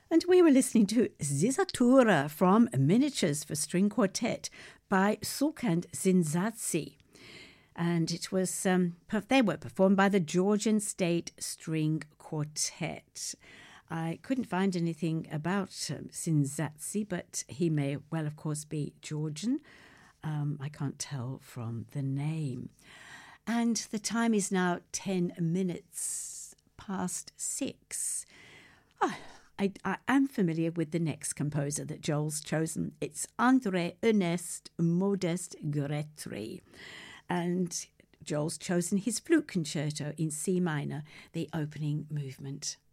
And we were listening to Zizatura from Miniatures for String Quartet by Sulkand Zinzatsi. And it was they were performed by the Georgian State String Quartet. I couldn't find anything about Zinzatsi, but he may well, of course, be Georgian. I can't tell from the name. And the time is now 10 minutes past 6. I am familiar with the next composer that Joel's chosen. It's André Ernest Modest Grétry. And Joel's chosen his flute concerto in C minor, the opening movement.